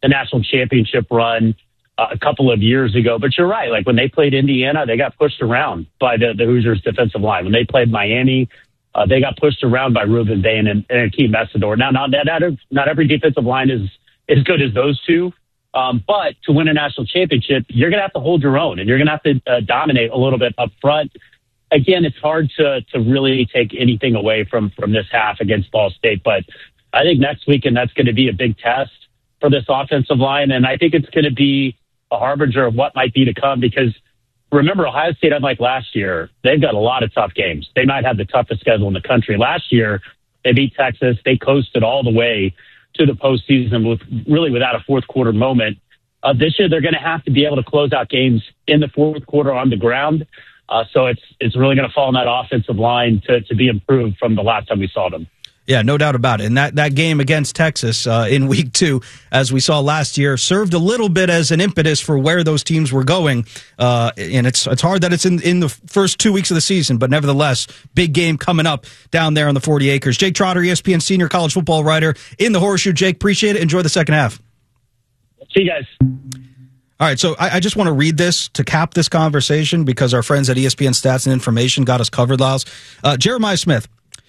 the national championship run a couple of years ago. But you're right. Like when they played Indiana, they got pushed around by the Hoosiers defensive line. When they played Miami, they got pushed around by Ruben Bain and Akeem Messidor. Now, not every defensive line is as good as those two. But to win a national championship, you're going to have to hold your own, and you're going to have to dominate a little bit up front. Again, it's hard to really take anything away from this half against Ball State. But I think next weekend, that's going to be a big test for this offensive line. And I think it's going to be a harbinger of what might be to come, because remember, Ohio State, unlike last year, they've got a lot of tough games. They might have the toughest schedule in the country. Last year, they beat Texas. They coasted all the way to the postseason without a fourth quarter moment. This year, they're going to have to be able to close out games in the fourth quarter on the ground. So it's really going to fall on that offensive line to be improved from the last time we saw them. Yeah, no doubt about it. And that game against Texas in week 2, as we saw last year, served a little bit as an impetus for where those teams were going. And it's hard that it's in the first 2 weeks of the season, but nevertheless, big game coming up down there on the 40 acres. Jake Trotter, ESPN senior college football writer in the Horseshoe. Jake, appreciate it. Enjoy the second half. See you guys. All right, so I just want to read this to cap this conversation because our friends at ESPN Stats and Information got us covered, Lyles. Jeremiah Smith.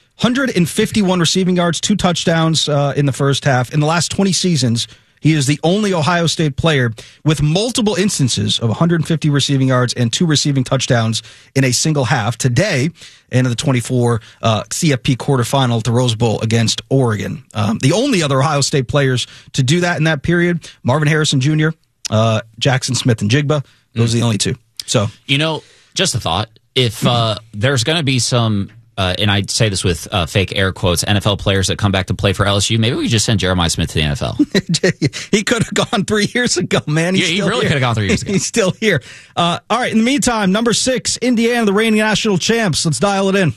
151 receiving yards, 2 touchdowns in the first half. In the last 20 seasons, he is the only Ohio State player with multiple instances of 150 receiving yards and 2 receiving touchdowns in a single half. Today, in the 24 CFP quarterfinal at the Rose Bowl against Oregon. The only other Ohio State players to do that in that period, Marvin Harrison Jr., Jackson Smith-Njigba, those are the only 2. So, just a thought. If there's going to be some... and I say this with fake air quotes, NFL players that come back to play for LSU, maybe we just send Jeremiah Smith to the NFL. He could have gone 3 years ago, man. He really could have gone 3 years ago. He's still here. All right, in the meantime, number 6, Indiana, the reigning national champs. Let's dial it in.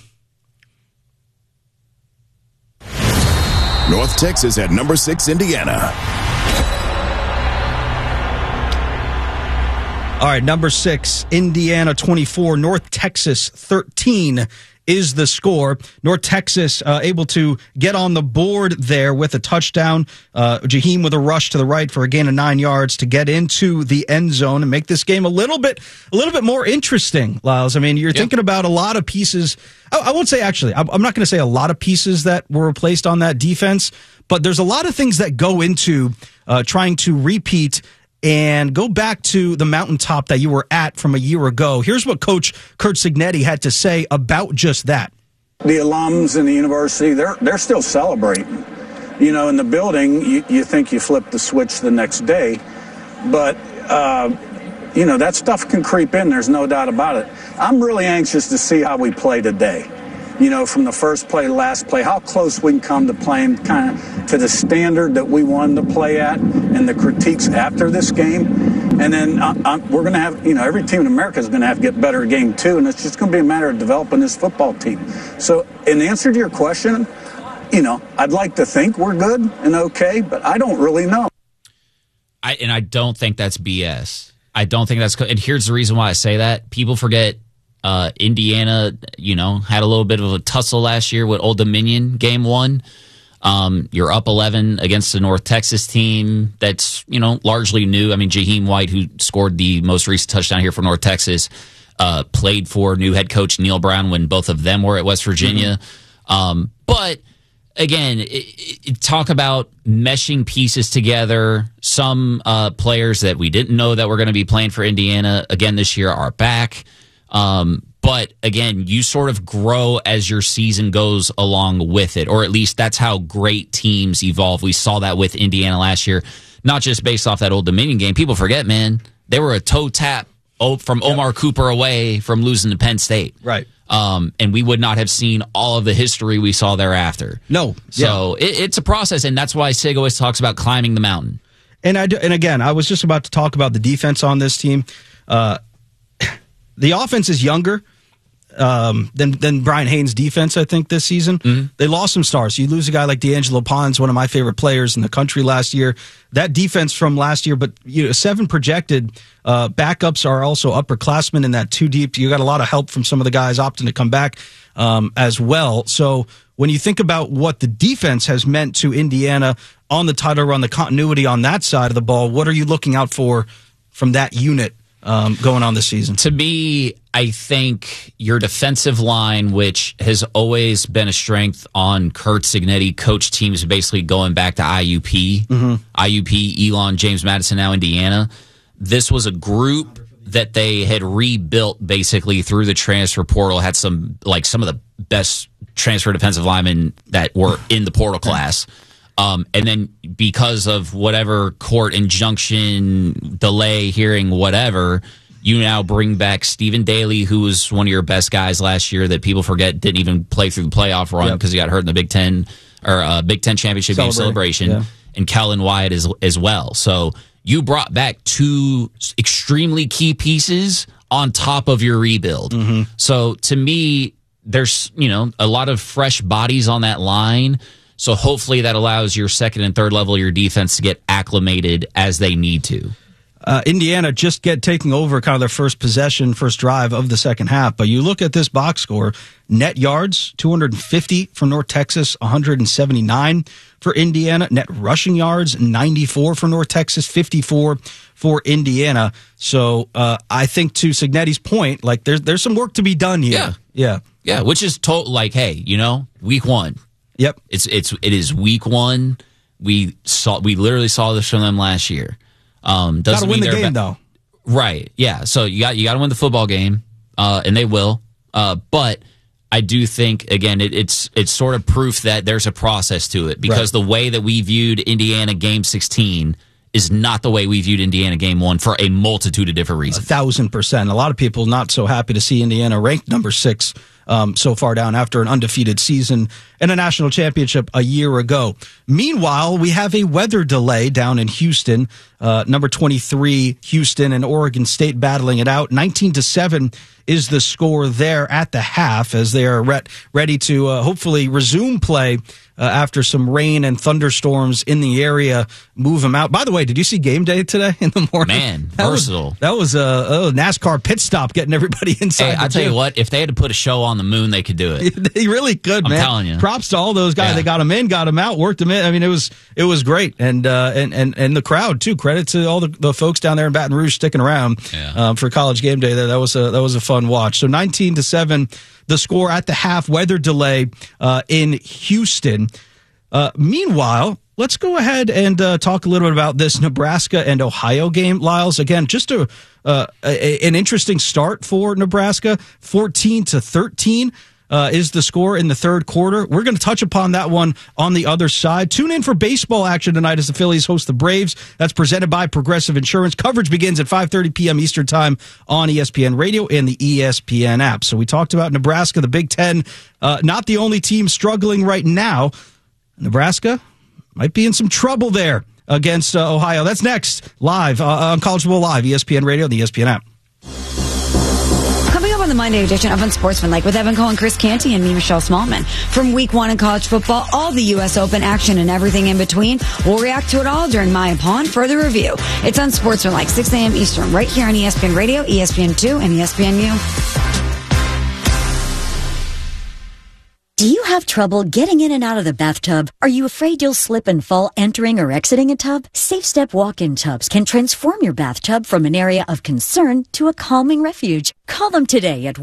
North Texas at number 6, Indiana. All right, number 6, Indiana 24, North Texas 13. Is the score. North Texas able to get on the board there with a touchdown. Jaheim with a rush to the right for a gain of 9 yards to get into the end zone and make this game a little bit more interesting, Lyles. I mean, you're thinking about a lot of pieces. I won't say actually. I'm not going to say a lot of pieces that were replaced on that defense, but there's a lot of things that go into trying to repeat and go back to the mountaintop that you were at from a year ago. Here's what Coach Curt Cignetti had to say about just that. The alums in the university, they're still celebrating. In the building, you think you flip the switch the next day, but, that stuff can creep in. There's no doubt about it. I'm really anxious to see how we play today. From the first play to last play, how close we can come to playing kind of to the standard that we wanted to play at and the critiques after this game. And then we're going to have, every team in America is going to have to get better at game 2, and it's just going to be a matter of developing this football team. So in answer to your question, I'd like to think we're good and okay, but I don't really know. I don't think that's BS. I don't think that's, and here's the reason why I say that. People forget Indiana, had a little bit of a tussle last year with Old Dominion game 1. You're up 11 against the North Texas team that's, largely new. I mean, Jaheim White, who scored the most recent touchdown here for North Texas, played for new head coach Neil Brown when both of them were at West Virginia. But again, talk about meshing pieces together. Some players that we didn't know that were going to be playing for Indiana again this year are back. But again, you sort of grow as your season goes along with it, or at least that's how great teams evolve. We saw that with Indiana last year, not just based off that Old Dominion game. People forget, man, they were a toe tap from Omar Cooper away from losing to Penn State. Right. And we would not have seen all of the history we saw thereafter. No. So it's a process, and that's why Sig always talks about climbing the mountain. And again, I was just about to talk about the defense on this team. The offense is younger than Brian Haynes' defense, I think, this season. Mm-hmm. They lost some stars. You lose a guy like D'Angelo Pons, one of my favorite players in the country last year. That defense from last year, but 7 projected backups are also upperclassmen in that 2 deep. You got a lot of help from some of the guys opting to come back as well. So when you think about what the defense has meant to Indiana on the title run, the continuity on that side of the ball, what are you looking out for from that unit going on this season? To me, I think your defensive line, which has always been a strength on Curt Cignetti, coach teams basically going back to IUP, IUP, Elon, James Madison, now Indiana. This was a group that they had rebuilt basically through the transfer portal, had some of the best transfer defensive linemen that were in the portal class. And then because of whatever court injunction, delay, hearing, whatever, you now bring back Stephen Daly, who was one of your best guys last year that people forget didn't even play through the playoff run because he got hurt in the Big Ten championship game celebration, and Kellen Wyatt as well. So you brought back two extremely key pieces on top of your rebuild. So to me, there's a lot of fresh bodies on that line. So hopefully that allows your second and third level of your defense to get acclimated as they need to. Indiana just taking over kind of their first drive of the second half. But you look at this box score, net yards, 250 for North Texas, 179 for Indiana. Net rushing yards, 94 for North Texas, 54 for Indiana. So I think to Cignetti's point, there's some work to be done here. Yeah. Which is hey, week one. Yep. It is week one. We literally saw this from them last year. Got to win the game though. Right. Yeah. So you got to win the football game, and they will. But I do think again it's sort of proof that there's a process to it, because the way that we viewed Indiana game 16 is not the way we viewed Indiana game 1 for a multitude of different reasons. 1,000%. A lot of people not so happy to see Indiana ranked number 6 so far down after an undefeated season and a national championship a year ago. Meanwhile, we have a weather delay down in Houston. Number 23, Houston and Oregon State battling it out. 19-7 is the score there at the half as they are ready to hopefully resume play after some rain and thunderstorms in the area move them out. By the way, did you see game day today in the morning? Man, versatile. That was a NASCAR pit stop getting everybody inside. Hey, I'll tell you what, if they had to put a show on the moon, they could do it. They really could, man. I'm telling you. Props to all those guys. Yeah. They got them in, got them out, worked them in. I mean, it was great. And the crowd, too. Credit to all the folks down there in Baton Rouge sticking around for college game day. That was a fun watch. So 19-7, the score at the half, weather delay in Houston. Meanwhile, let's go ahead and talk a little bit about this Nebraska and Ohio game, Lyles. Again, just an interesting start for Nebraska. 14-13 is the score in the third quarter. We're going to touch upon that one on the other side. Tune in for baseball action tonight as the Phillies host the Braves. That's presented by Progressive Insurance. Coverage begins at 5:30 p.m. Eastern Time on ESPN Radio and the ESPN app. So we talked about Nebraska, the Big Ten, not the only team struggling right now. Nebraska might be in some trouble there against Ohio. That's next, live on College Football Live, ESPN Radio, the ESPN app. Coming up on the Monday edition of Unsportsmanlike with Evan Cole and Chris Canty and me, Michelle Smallman. From week 1 in college football, all the U.S. Open action and everything in between. We'll react to it all during My Upon Further Review. It's Unsportsmanlike, 6 a.m. Eastern, right here on ESPN Radio, ESPN2, and ESPNU. Do you have trouble getting in and out of the bathtub? Are you afraid you'll slip and fall entering or exiting a tub? Safe Step walk-in tubs can transform your bathtub from an area of concern to a calming refuge. Call them today at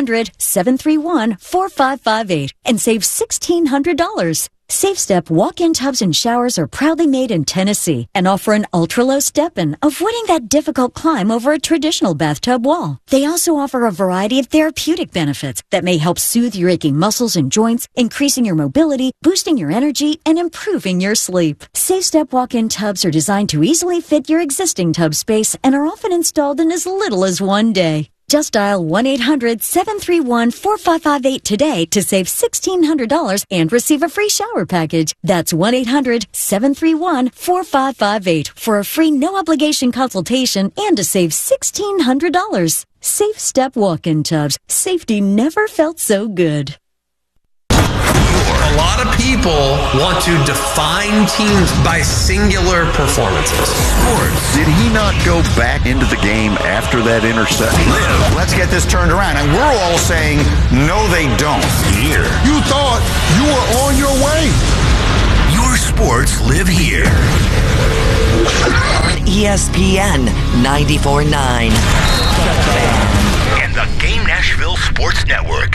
1-800-731-4558 and save $1,600. Safe Step walk-in tubs and showers are proudly made in Tennessee and offer an ultra-low step-in, avoiding that difficult climb over a traditional bathtub wall. They also offer a variety of therapeutic benefits that may help soothe your aching muscles and joints, increasing your mobility, boosting your energy, and improving your sleep. Safe Step walk-in tubs are designed to easily fit your existing tub space and are often installed in as little as one day. Just dial 1-800-731-4558 today to save $1,600 and receive a free shower package. That's 1-800-731-4558 for a free no-obligation consultation and to save $1,600. Safe Step walk-in tubs. Safety never felt so good. You're A lot of people want to define teams by singular performances. Sports. Did he not go back into the game after that interception? Let's get this turned around. And we're all saying, no, they don't. Here. You thought you were on your way. Your sports live here. On ESPN 94.9. And the Game Nashville Sports Network.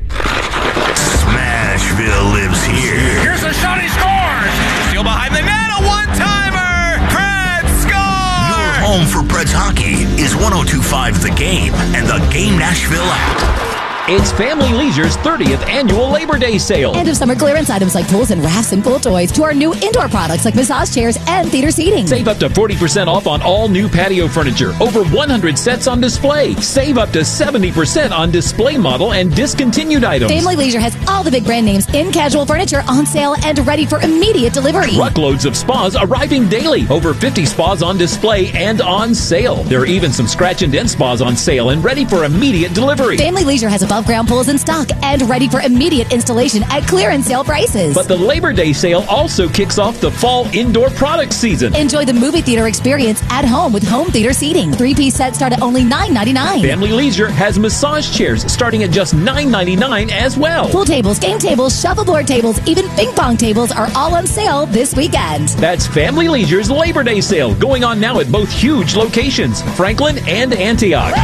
Smashville lives here. Here's a shot, he scores! Steal behind the net, a one-timer! Preds score! Your home for Preds hockey is 102.5 The Game and the Game Nashville app. It's Family Leisure's 30th annual Labor Day sale. End of summer clearance items like tools and rafts and pool toys to our new indoor products like massage chairs and theater seating. Save up to 40% off on all new patio furniture. Over 100 sets on display. Save up to 70% on display model and discontinued items. Family Leisure has all the big brand names in casual furniture on sale and ready for immediate delivery. Truckloads of spas arriving daily. Over 50 spas on display and on sale. There are even some scratch and dent spas on sale and ready for immediate delivery. Family Leisure has above ground pools in stock and ready for immediate installation at clearance sale prices. But the Labor Day sale also kicks off the fall indoor product season. Enjoy the movie theater experience at home with home theater seating. 3-piece sets start at only $9.99. Family Leisure has massage chairs starting at just $9.99 as well. Pool tables, game tables, shuffleboard tables, even ping pong tables are all on sale this weekend. That's Family Leisure's Labor Day sale going on now at both huge locations, Franklin and Antioch.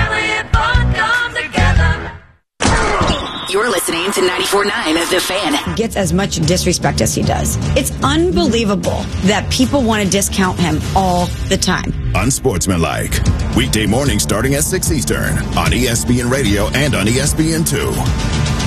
You're listening to 94.9 The Fan. Gets as much disrespect as he does. It's unbelievable that people want to discount him all the time. Unsportsmanlike. Weekday morning starting at 6 Eastern on ESPN Radio and on ESPN2.